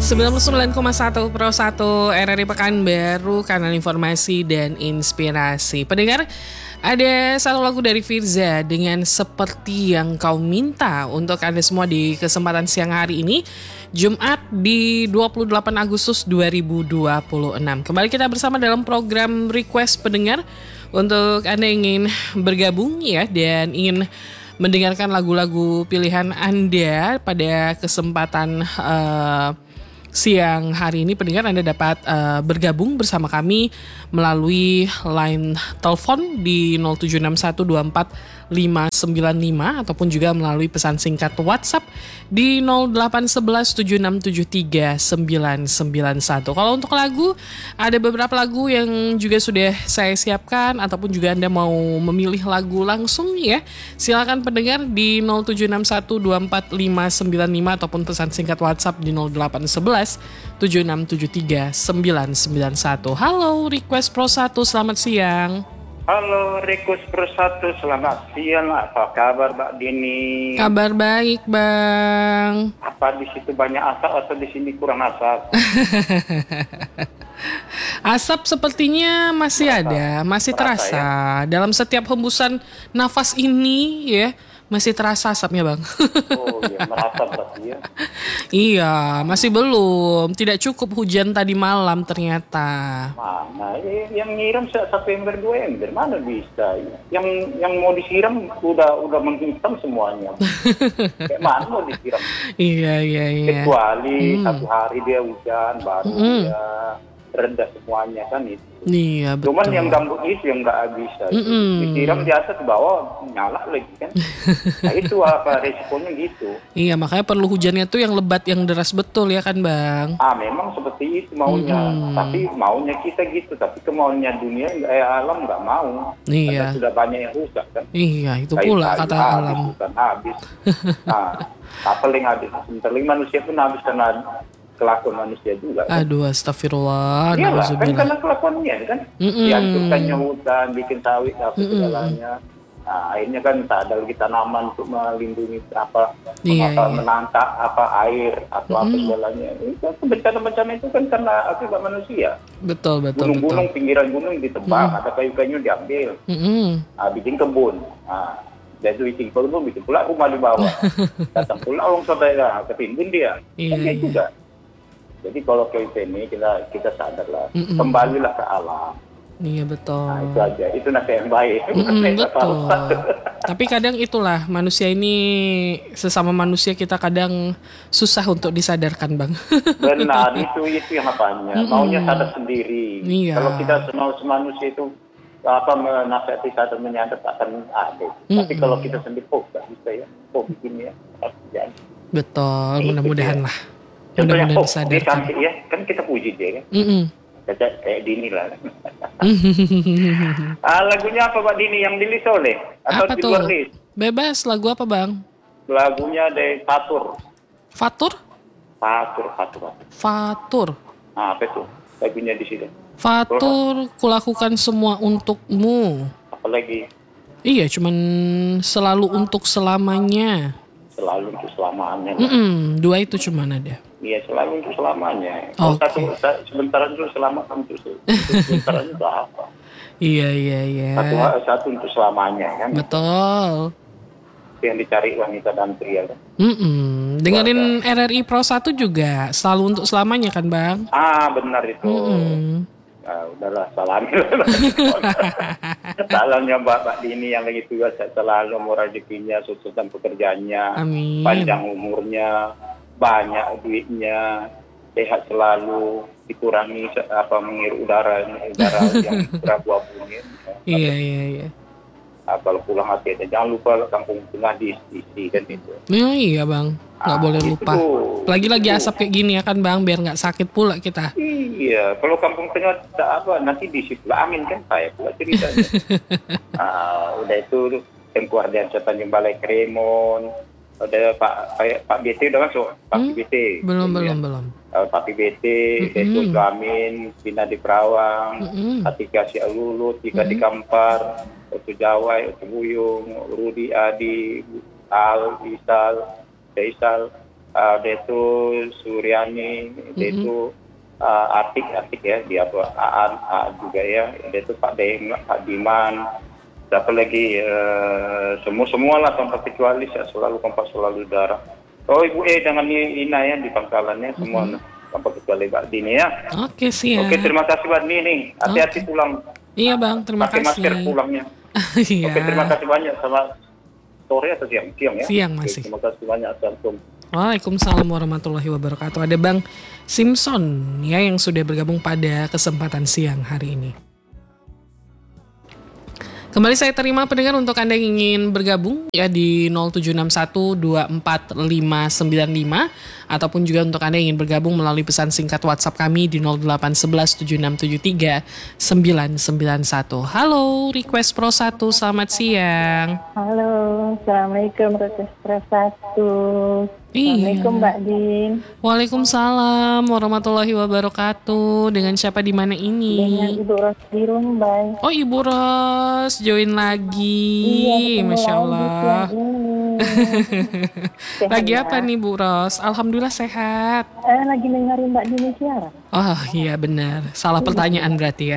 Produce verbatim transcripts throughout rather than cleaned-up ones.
sembilan puluh sembilan koma satu Pro satu R R I Pekanbaru, kanal informasi dan inspirasi. Pendengar, ada satu lagu dari Firza dengan Seperti Yang Kau Minta untuk Anda semua di kesempatan siang hari ini, Jumat di dua puluh delapan Agustus dua ribu dua puluh enam. Kembali kita bersama dalam program Request Pendengar. Untuk Anda yang ingin bergabung ya dan ingin mendengarkan lagu-lagu pilihan Anda pada kesempatan uh, siang hari ini, pendengar, Anda dapat uh, bergabung bersama kami melalui line telepon di nol tujuh enam satu dua empat lima sembilan lima ataupun juga melalui pesan singkat WhatsApp di nol delapan satu satu tujuh enam tujuh tiga sembilan sembilan satu. Kalau untuk lagu, ada beberapa lagu yang juga sudah saya siapkan ataupun juga Anda mau memilih lagu langsung ya, silakan pendengar di nol tujuh enam satu dua empat lima sembilan lima ataupun pesan singkat WhatsApp di nol delapan satu satu tujuh enam tujuh tiga sembilan sembilan satu. Halo Request Pro satu, selamat siang. Halo Request Pro satu, selamat siang. Apa kabar Mbak Dini? Kabar baik Bang. Apa di situ banyak asap atau di sini kurang asap? Asap sepertinya masih Terasa. ada, masih terasa, Terasa, ya? Dalam setiap hembusan nafas ini ya, masih terasa asapnya Bang. Oh iya, merasa berarti ya. Iya, masih belum. Tidak cukup hujan tadi malam ternyata. Mana yang nyiram September dua ember mana bisa? Yang yang mau disiram udah udah menghitam semuanya. Kayak mana mau disiram? Iya, iya, iya. Kecuali Hmm. satu hari dia hujan baru Mm-mm. dia rendah semuanya kan itu. Iya, betul. Cuman yang gambut itu yang nggak bisa. Mm-mm. Disiram di atas ke bawah nyala lagi kan. Nah itu apa resikonya gitu. Iya, makanya perlu hujannya tuh yang lebat, yang deras betul ya kan Bang? Ah memang seperti itu maunya. Mm-mm. Tapi maunya kita gitu. Tapi kemauannya dunia eh, alam nggak mau. Iya. Karena sudah banyak yang rusak kan. Iya, itu Kayu- pula kayu kata habis, alam. Bukan habis. Nah apa yang habis? Sebentar lagi manusia pun habis karena kelakuan manusia juga. Kan? Aduh, astagfirullah. Iya lah, kan Nauzubillah. karena kelakuannya kan. Mm-mm. Dihancurkannya hutan, bikin sawit, apa Mm-mm. segalanya. Nah, akhirnya kan tak ada lagi tanaman untuk melindungi apa, Iya, apa iya. menangkap apa air atau apa Mm-mm. segalanya. Itu bencana-bencana itu kan karena akibat manusia. Betul, betul, betul. Gunung-gunung, pinggiran gunung ditebang, ada kayu-kayu diambil, Mm-mm. nah, bikin kebun. Nah, dari itu bikin kebun, bikin pula rumah di bawah. Datang pula orang saudara, ketimbun dia. Iya, Kan dia iya. juga. Jadi kalau kita ini kita kita sadarlah, Mm-mm. kembalilah ke alam. Iya, betul. Nah itu aja, itu nasihat yang baik. Mm-mm, Bukan nasihat betul. palsu. Tapi kadang itulah, manusia ini, sesama manusia kita kadang susah untuk disadarkan Bang. Benar, itu itu yang apanya. Mm-mm. Maunya sadar sendiri. Iya. Kalau kita semua manusia itu apa menasihati sadar menyadar tak akan ada. Tapi Mm-mm. kalau kita sendiri, oh nggak bisa ya, oh begini ya, harus jadi. Betul, Itu mudah-mudahan dia. lah. Contohnya, Mudah-mudahan oh dia disadarkan. cantik ya, kan kita puji dia kan. Mm-mm. Kayak kayak Dini lah. Ah, lagunya apa Pak Dini yang di list oleh? Atau Apa di tuh? luar list? Bebas, lagu apa Bang? Lagunya dari Fatur. Fatur? Fatur, Fatur. Fatur. Fatur. Ah, apa itu? Lagunya di sini. Fatur, kulakukan semua untukmu. Apalagi Iya, cuman selalu untuk selamanya. selalu untuk selamanya. Mm-mm, dua itu cuman ada. Iya, selalu untuk selamanya. Kalau Oke. satu sa- sebentar itu selamat kan untuk se- untuk sebentar itu apa? Iya, iya, iya. Satu satu untuk selamanya kan. Betul. Itu yang dicari wanita dan pria kan. Mm-mm. Dengerin R R I Pro satu juga selalu untuk selamanya kan Bang? Ah, benar itu. Mm-mm. Ah, udahlah salami. Salamnya Mbak Mbak Dini yang lagi tugas selalu mau rezekinya, sukses dan pekerjaannya, Amin. panjang umurnya, banyak duitnya, sehat selalu, dikurangi se- apa menghirup udara udara yang berabu-abu ini. Iya, iya, iya. Ah, kalau pulang hati jangan lupa kampung tengah diisi kan itu. Ya, iya Bang, nggak Ah, boleh itu lupa. tuh. Lagi-lagi Itu. asap kayak gini ya kan Bang, biar nggak sakit pula kita. Iya, kalau kampung tengah tak apa nanti diisi pula angin kan saya pula ceritanya. Ah, udah itu Tengku Ardian Tanjung Balai Kremon, udah Pak Pak, Pak B T udah masuk, Pak Hmm? B T. Belum, Ya. belum, belum. Uh, Pak B T, Mm-mm. Desul Gamin, Bina di Perawang, Mm-mm. Atika Si Alulut, Tika di Kampar, Otu Jawai, Otu Buyung, Rudi Adi, Al, Isal, Faisal, uh, dia itu Suryani, dia Mm-mm. itu uh, Atik, Atik ya, dia apa Aan, Aan juga ya, dia itu Pak Dem, Pak Diman, siapa lagi uh, semua semua lah tanpa kecuali saya selalu kompak selalu darah. Oh Ibu E dengan Ina ya di pangkalannya semua Mm-mm. tanpa kecuali Mbak Dini ya. Oke, siap. Oke terima kasih Mbak Dini, hati-hati Oke. pulang. Iya Bang, terima Pakai kasih. masker pulangnya. Iya. Oke terima kasih banyak sama sore atau siang siang ya. Siang Oke, masih. terima kasih banyak Assalamualaikum. Waalaikumsalam warahmatullahi wabarakatuh. Ada Bang Simpson ya yang sudah bergabung pada kesempatan siang hari ini. Kembali saya terima pendengar untuk Anda yang ingin bergabung ya di nol tujuh enam satu dua empat lima sembilan lima ataupun juga untuk Anda yang ingin bergabung melalui pesan singkat WhatsApp kami di nol delapan satu satu tujuh enam tujuh tiga sembilan sembilan satu. Halo, Request Pro satu, selamat siang. Halo, Assalamualaikum Request Pro satu. Iya. Assalamualaikum Mbak Din. Waalaikumsalam warahmatullahi wabarakatuh. Dengan siapa di mana Dengan ini? Ibu Ros di Rumbai. Oh, Ibu Ros join lagi. Iya, ketemu Masya lagi Allah. siang ini. Sehat Lagi ya? apa nih Bu Ros? Alhamdulillah sehat. Eh, lagi dengerin Mbak Dini siaran. Oh iya benar. Salah pertanyaan berarti ya.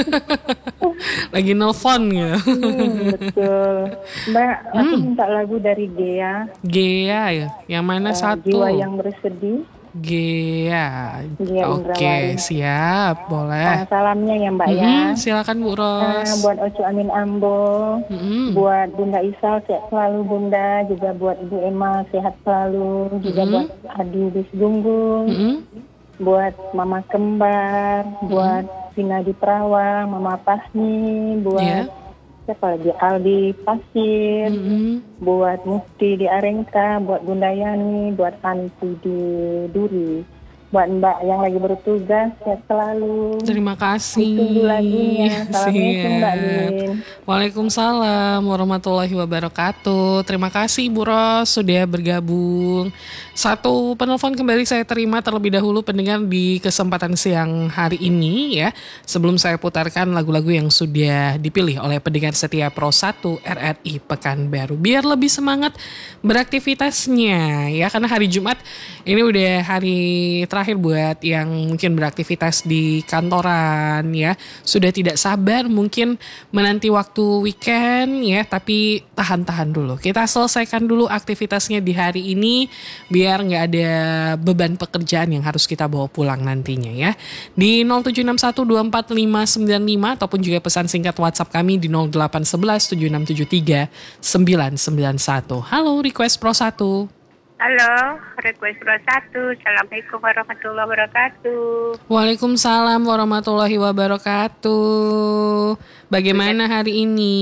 Lagi nelfon ya. Hmm, betul. Mbak, aku minta lagu dari Gea. Gea ya. Yang mana eh, satu? Jiwa yang bersedih. Gea. Gea Oke, Indrawari. siap. Boleh. Eh, salamnya ya Mbak ya. Mm-mm, silakan Bu Eh, Ros. buat Ocu Amin Ambo, Mm-mm. buat Bunda Isal sehat selalu Bunda, juga buat Ibu Emma sehat selalu, juga Mm-mm. buat Adi Bis Gunggung, Mm-mm. buat Mama Kembar, buat Vina di Perawang, Mama Pasni, buat Iya. siapa lagi Aldi Pasir, Mm-mm. buat Mufti di Arengka, buat Bunda Yani, buat Anti di Duri, buat Mbak yang lagi bertugas sehat selalu. Terima kasih. Ditunggu lagunya. Assalamualaikum Mbak Siap. Din. Waalaikumsalam warahmatullahi wabarakatuh. Terima kasih Bu Ros sudah bergabung. Satu penelpon kembali saya terima terlebih dahulu pendengar di kesempatan siang hari ini ya. Sebelum saya putarkan lagu-lagu yang sudah dipilih oleh pendengar setia Pro satu R R I Pekanbaru. Biar lebih semangat beraktivitasnya ya. Karena hari Jumat ini udah hari terakhir buat yang mungkin beraktivitas di kantoran ya. Sudah tidak sabar mungkin menanti waktu weekend ya, tapi tahan-tahan dulu. Kita selesaikan dulu aktivitasnya di hari ini biar nggak ada beban pekerjaan yang harus kita bawa pulang nantinya ya. Di nol tujuh enam satu dua empat lima sembilan lima ataupun juga pesan singkat WhatsApp kami di nol delapan satu satu tujuh enam tujuh tiga sembilan sembilan satu. Halo Request Pro satu. Halo, Request Pro satu. Assalamualaikum warahmatullahi wabarakatuh. Waalaikumsalam warahmatullahi wabarakatuh. Bagaimana hari ini?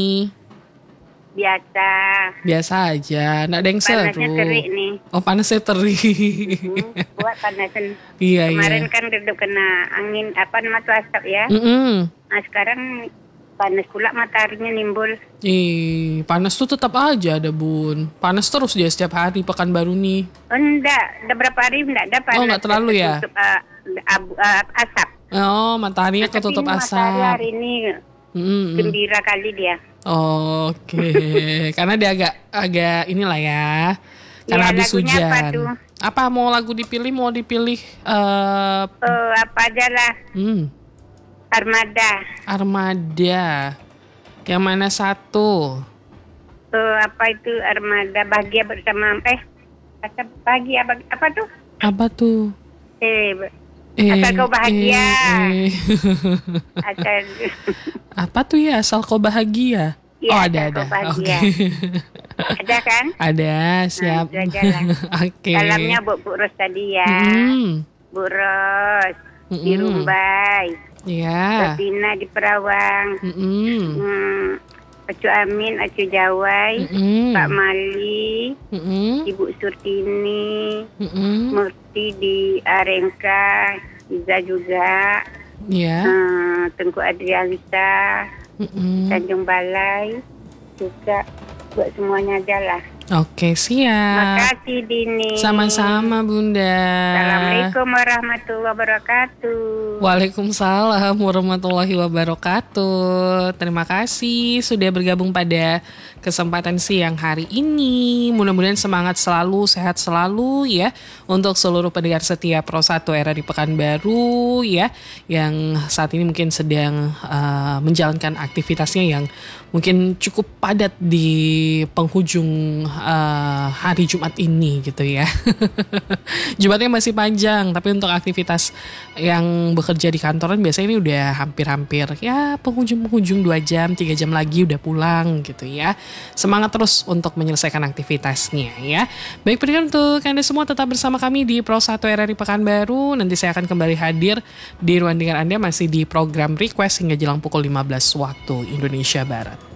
Biasa. Biasa aja, nggak ada yang Panasnya seru. terik nih. Oh panasnya terik. Hmm, buat panasan. Iya Kemarin iya. kan duduk kena angin apa nama tuh asap ya. Mm-mm. Nah sekarang panas pula mataharinya nimbul. Ih, panas tuh tetap aja ada bun. Panas terus dia setiap hari Pekanbaru nih. Oh enggak, udah berapa hari enggak ada panas. Oh, enggak terlalu ya? Ketutup, uh, abu, uh, asap. Oh mataharinya Nah, tapi ketutup ini matahari asap. hari ini Mm-mm. gembira kali dia. Oke, karena dia agak agak inilah ya. Karena Ya, habis lagunya hujan. apa tuh? Apa mau lagu dipilih? Mau dipilih eh Oh, apa aja lah. hmm, Armada. Armada. Yang mana satu? Oh, apa itu Armada bahagia bersama eh apa bahagia apa, apa tuh? Apa tuh? Eh, asal kau bahagia. eh, eh. Asal Apa tuh ya asal kau bahagia? Iya, oh ada asal ada. kau bahagia. Oke. ada kan? Ada siap. Nah, itu aja lah. Oke. Salamnya Bu, Bu Ros tadi ya. Mm, Bu Ros di Mm-mm. Rumbai, ya. Tina di Perawang, Mm-mm. hmm, Acu Amin, Acu Jawai, Mm-mm. Pak Mali, Mm-mm. Ibu Surtini, Mm-mm. Murti di Arengka, Iza juga, Ya. hmm, Tengku Adrialisa, Mm-mm. Tanjung Balai, juga buat semuanya aja lah. Oke, siap. Makasih Dini. Sama-sama Bunda. Assalamualaikum warahmatullahi wabarakatuh. Waalaikumsalam warahmatullahi wabarakatuh. Terima kasih sudah bergabung pada kesempatan siang hari ini. Mudah-mudahan semangat selalu, sehat selalu ya untuk seluruh pendengar setia Pro satu R R I Pekanbaru ya, yang saat ini mungkin sedang uh, menjalankan aktivitasnya yang mungkin cukup padat di penghujung uh, hari Jumat ini gitu ya. Jumatnya masih panjang, tapi untuk aktivitas yang bekerja di kantoran biasanya ini udah hampir-hampir ya penghujung-penghujung dua jam, tiga jam lagi udah pulang gitu ya. Semangat terus untuk menyelesaikan aktivitasnya ya. Baik, pendengar, untuk Anda semua tetap bersama kami di Pro satu R R I Pekanbaru. Nanti saya akan kembali hadir di ruang dengar Anda masih di program Request hingga jelang pukul lima belas waktu Indonesia Barat.